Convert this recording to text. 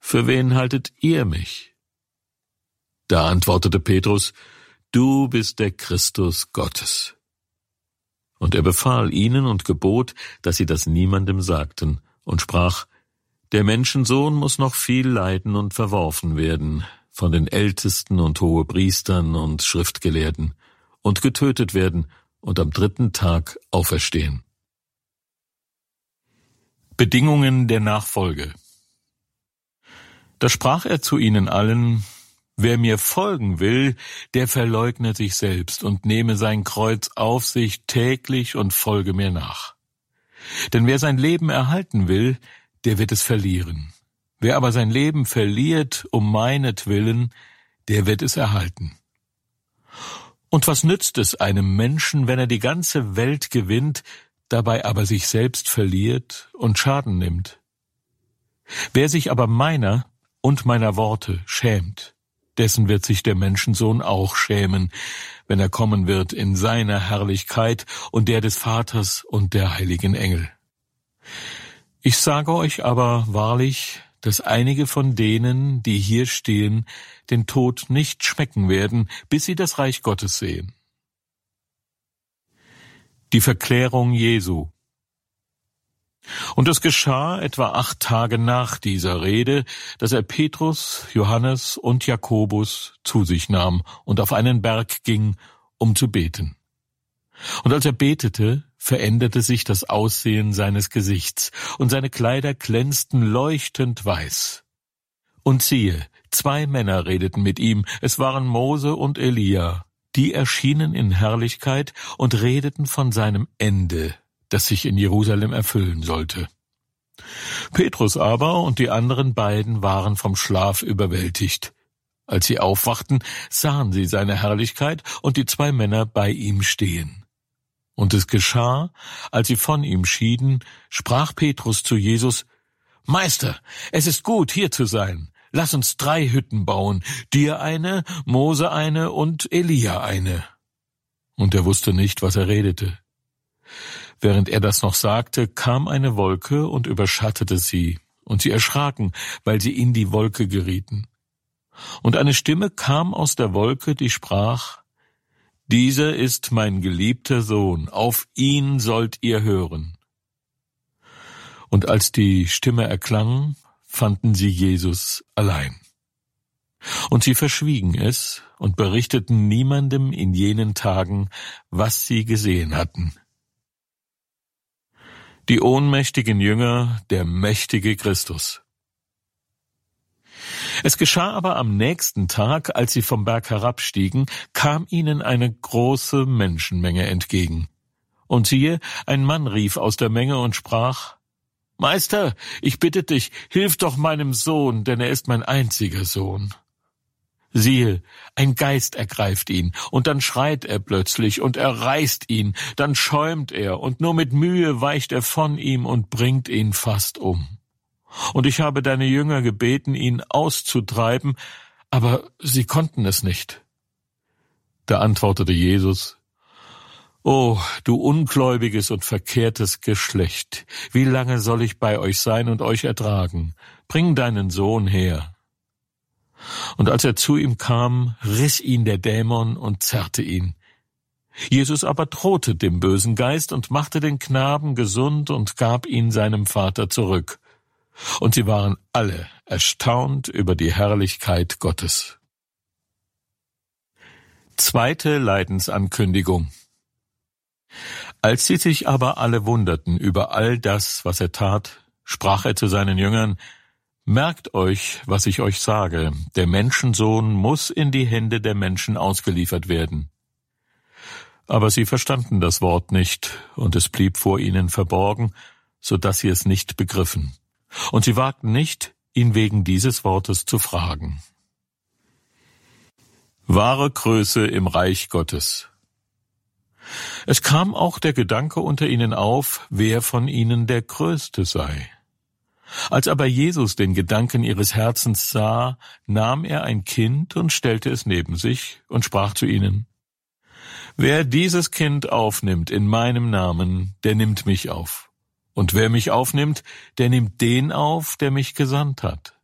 für wen haltet ihr mich?« Da antwortete Petrus: »Du bist der Christus Gottes.« Und er befahl ihnen und gebot, dass sie das niemandem sagten, und sprach: »Der Menschensohn muss noch viel leiden und verworfen werden von den Ältesten und Hohepriestern und Schriftgelehrten und getötet werden und am 3. Tag auferstehen.« Bedingungen der Nachfolge. Da sprach er zu ihnen allen: »Wer mir folgen will, der verleugne sich selbst und nehme sein Kreuz auf sich täglich und folge mir nach. Denn wer sein Leben erhalten will, der wird es verlieren. Wer aber sein Leben verliert um meinetwillen, der wird es erhalten. Und was nützt es einem Menschen, wenn er die ganze Welt gewinnt, dabei aber sich selbst verliert und Schaden nimmt? Wer sich aber meiner und meiner Worte schämt, dessen wird sich der Menschensohn auch schämen, wenn er kommen wird in seiner Herrlichkeit und der des Vaters und der heiligen Engel. Ich sage euch aber wahrlich, dass einige von denen, die hier stehen, den Tod nicht schmecken werden, bis sie das Reich Gottes sehen.« Die Verklärung Jesu. Und es geschah etwa 8 Tage nach dieser Rede, dass er Petrus, Johannes und Jakobus zu sich nahm und auf einen Berg ging, um zu beten. Und als er betete, veränderte sich das Aussehen seines Gesichts, und seine Kleider glänzten leuchtend weiß. Und siehe, 2 Männer redeten mit ihm, es waren Mose und Elia, die erschienen in Herrlichkeit und redeten von seinem Ende, das sich in Jerusalem erfüllen sollte. Petrus aber und die anderen beiden waren vom Schlaf überwältigt. Als sie aufwachten, sahen sie seine Herrlichkeit und die 2 Männer bei ihm stehen. Und es geschah, als sie von ihm schieden, sprach Petrus zu Jesus: »Meister, es ist gut, hier zu sein. Lass uns 3 Hütten bauen, dir eine, Mose eine und Elia eine.« Und er wusste nicht, was er redete. Während er das noch sagte, kam eine Wolke und überschattete sie, und sie erschraken, weil sie in die Wolke gerieten. Und eine Stimme kam aus der Wolke, die sprach: »Dieser ist mein geliebter Sohn, auf ihn sollt ihr hören.« Und als die Stimme erklang, fanden sie Jesus allein. Und sie verschwiegen es und berichteten niemandem in jenen Tagen, was sie gesehen hatten. Die ohnmächtigen Jünger, der mächtige Christus. Es geschah aber am nächsten Tag, als sie vom Berg herabstiegen, kam ihnen eine große Menschenmenge entgegen. Und siehe, ein Mann rief aus der Menge und sprach: »Meister, ich bitte dich, hilf doch meinem Sohn, denn er ist mein einziger Sohn. Siehe, ein Geist ergreift ihn, und dann schreit er plötzlich, und er reißt ihn, dann schäumt er, und nur mit Mühe weicht er von ihm und bringt ihn fast um. Und ich habe deine Jünger gebeten, ihn auszutreiben, aber sie konnten es nicht.« Da antwortete Jesus: »O, du ungläubiges und verkehrtes Geschlecht, wie lange soll ich bei euch sein und euch ertragen? Bring deinen Sohn her.« Und als er zu ihm kam, riss ihn der Dämon und zerrte ihn. Jesus aber drohte dem bösen Geist und machte den Knaben gesund und gab ihn seinem Vater zurück. Und sie waren alle erstaunt über die Herrlichkeit Gottes. 2. Leidensankündigung. Als sie sich aber alle wunderten über all das, was er tat, sprach er zu seinen Jüngern: »Merkt euch, was ich euch sage, der Menschensohn muss in die Hände der Menschen ausgeliefert werden.« Aber sie verstanden das Wort nicht, und es blieb vor ihnen verborgen, so dass sie es nicht begriffen. Und sie wagten nicht, ihn wegen dieses Wortes zu fragen. Wahre Größe im Reich Gottes. Es kam auch der Gedanke unter ihnen auf, wer von ihnen der Größte sei. Als aber Jesus den Gedanken ihres Herzens sah, nahm er ein Kind und stellte es neben sich und sprach zu ihnen: »Wer dieses Kind aufnimmt in meinem Namen, der nimmt mich auf. Und wer mich aufnimmt, der nimmt den auf, der mich gesandt hat.